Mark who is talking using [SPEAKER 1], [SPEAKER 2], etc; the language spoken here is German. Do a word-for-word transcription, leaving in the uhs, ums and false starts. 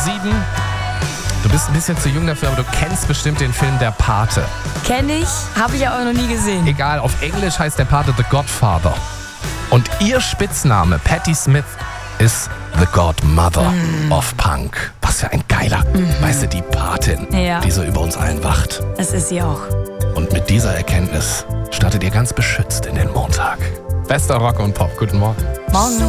[SPEAKER 1] sieben. Du bist ein bisschen zu jung dafür, aber du kennst bestimmt den Film Der Pate.
[SPEAKER 2] Kenn ich, habe ich aber noch nie gesehen.
[SPEAKER 1] Egal, auf Englisch heißt Der Pate The Godfather. Und ihr Spitzname, Patti Smith, ist The Godmother mm. of Punk. Was für ein geiler, mm. weißt du, die Patin,
[SPEAKER 2] ja.
[SPEAKER 1] die so über uns allen wacht.
[SPEAKER 2] Das ist sie auch.
[SPEAKER 1] Und mit dieser Erkenntnis startet ihr ganz beschützt in den Montag. Bester Rock und Pop. Guten Morgen.
[SPEAKER 2] Morgen.